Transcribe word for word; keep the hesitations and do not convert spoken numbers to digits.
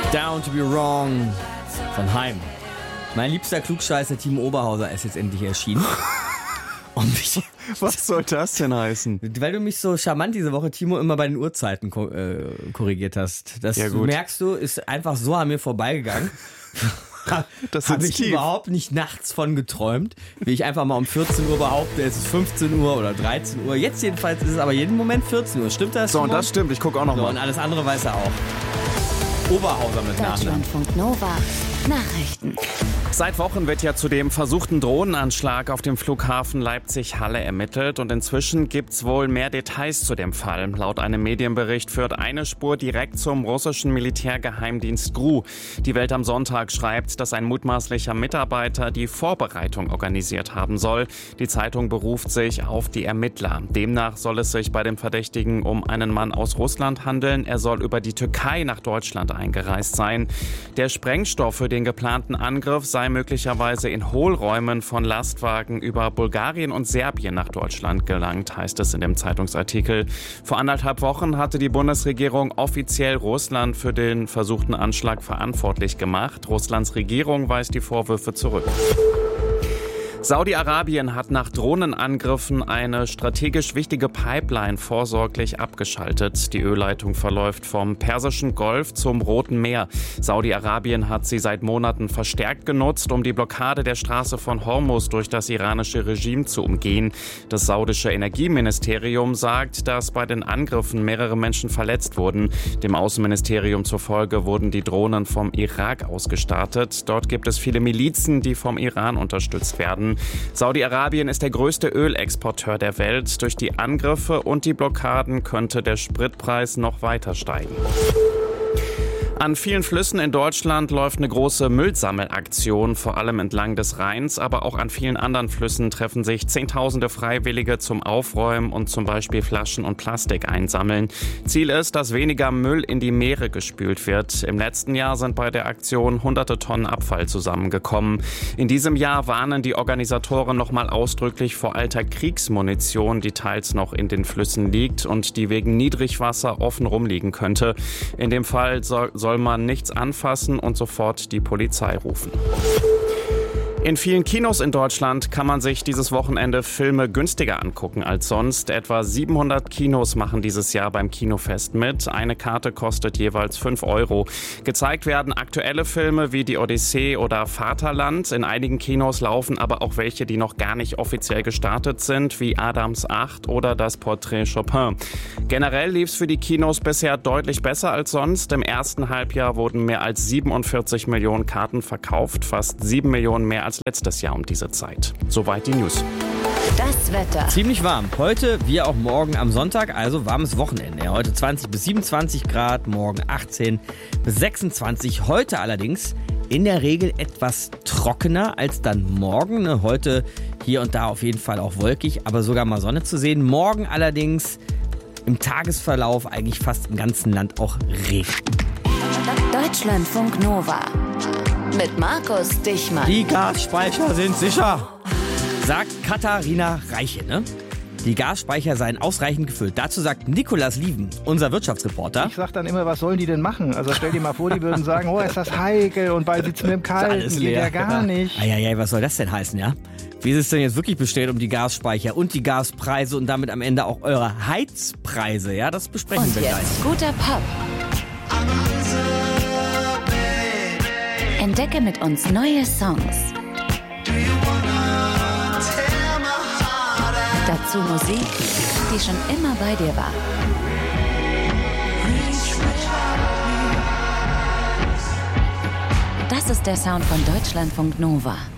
Down to be wrong von Heim. Mein liebster Klugscheißer Timo Oberhauser ist jetzt endlich erschienen. Und mich, Was soll das denn heißen? weil du mich so charmant diese Woche, Timo, immer bei den Uhrzeiten ko- äh, korrigiert hast. Das Ja, gut. merkst du, ist einfach so an mir vorbeigegangen. Das Habe sitzt ich tief. überhaupt nicht nachts von geträumt, wie ich einfach mal um vierzehn Uhr behaupte, es ist fünfzehn Uhr oder dreizehn Uhr. Jetzt jedenfalls ist es aber jeden Moment vierzehn Uhr. Stimmt das? So, und Timo? das stimmt. Ich gucke auch noch So, und mal. alles andere weiß er auch. Oberhauser mit Nachnamen. Deutschlandfunk Nova. Nachrichten. Seit Wochen wird ja zu dem versuchten Drohnenanschlag auf dem Flughafen Leipzig-Halle ermittelt und inzwischen gibt's wohl mehr Details zu dem Fall. Laut einem Medienbericht führt eine Spur direkt zum russischen Militärgeheimdienst G R U. Die Welt am Sonntag schreibt, dass ein mutmaßlicher Mitarbeiter die Vorbereitung organisiert haben soll. Die Zeitung beruft sich auf die Ermittler. Demnach soll es sich bei dem Verdächtigen um einen Mann aus Russland handeln. Er soll über die Türkei nach Deutschland eingereist sein. Der Sprengstoff für den geplanten Angriff sei möglicherweise in Hohlräumen von Lastwagen über Bulgarien und Serbien nach Deutschland gelangt, heißt es in dem Zeitungsartikel. Vor anderthalb Wochen hatte die Bundesregierung offiziell Russland für den versuchten Anschlag verantwortlich gemacht. Russlands Regierung weist die Vorwürfe zurück. Saudi-Arabien hat nach Drohnenangriffen eine strategisch wichtige Pipeline vorsorglich abgeschaltet. Die Ölleitung verläuft vom Persischen Golf zum Roten Meer. Saudi-Arabien hat sie seit Monaten verstärkt genutzt, um die Blockade der Straße von Hormuz durch das iranische Regime zu umgehen. Das saudische Energieministerium sagt, dass bei den Angriffen mehrere Menschen verletzt wurden. Dem Außenministerium zufolge wurden die Drohnen vom Irak aus gestartet. Dort gibt es viele Milizen, die vom Iran unterstützt werden. Saudi-Arabien ist der größte Ölexporteur der Welt. Durch die Angriffe und die Blockaden könnte der Spritpreis noch weiter steigen. An vielen Flüssen in Deutschland läuft eine große Müllsammelaktion, vor allem entlang des Rheins, aber auch an vielen anderen Flüssen treffen sich Zehntausende Freiwillige zum Aufräumen und zum Beispiel Flaschen und Plastik einsammeln. Ziel ist, dass weniger Müll in die Meere gespült wird. Im letzten Jahr sind bei der Aktion hunderte Tonnen Abfall zusammengekommen. In diesem Jahr warnen die Organisatoren nochmal ausdrücklich vor alter Kriegsmunition, die teils noch in den Flüssen liegt und die wegen Niedrigwasser offen rumliegen könnte. In dem Fall soll soll man nichts anfassen und sofort die Polizei rufen. In vielen Kinos in Deutschland kann man sich dieses Wochenende Filme günstiger angucken als sonst. Etwa siebenhundert Kinos machen dieses Jahr beim Kinofest mit. Eine Karte kostet jeweils fünf Euro. Gezeigt werden aktuelle Filme wie die Odyssee oder Vaterland. In einigen Kinos laufen aber auch welche, die noch gar nicht offiziell gestartet sind, wie Adams acht oder das Porträt Chopin. Generell lief es für die Kinos bisher deutlich besser als sonst. Im ersten Halbjahr wurden mehr als siebenundvierzig Millionen Karten verkauft, fast sieben Millionen mehr als letztes Jahr um diese Zeit. Soweit die News. Das Wetter. Ziemlich warm. Heute wie auch morgen am Sonntag, also warmes Wochenende. Ja, heute zwanzig bis siebenundzwanzig Grad, morgen achtzehn bis sechsundzwanzig. Heute allerdings in der Regel etwas trockener als dann morgen. Ne? Heute hier und da auf jeden Fall auch wolkig, aber sogar mal Sonne zu sehen. Morgen allerdings im Tagesverlauf eigentlich fast im ganzen Land auch Regen. Deutschlandfunk Nova. Mit Markus Dichmann. Die Gasspeicher sind sicher, sagt Katharina Reiche, ne? Die Gasspeicher seien ausreichend gefüllt. Dazu sagt Nikolas Lieven, unser Wirtschaftsreporter. Ich sag dann immer, was sollen die denn machen? Also stell dir mal vor, die würden sagen, oh, ist das heikel und bald sitzen wir im Kalten, geht ja gar nicht. Eieiei, was soll das denn heißen, ja? Wie ist es denn jetzt wirklich bestellt um die Gasspeicher und die Gaspreise und damit am Ende auch eure Heizpreise? Ja, das besprechen Und wir gleich. jetzt guter Pop. Entdecke mit uns neue Songs. Dazu Musik, die schon immer bei dir war. Das ist der Sound von Deutschlandfunk Nova.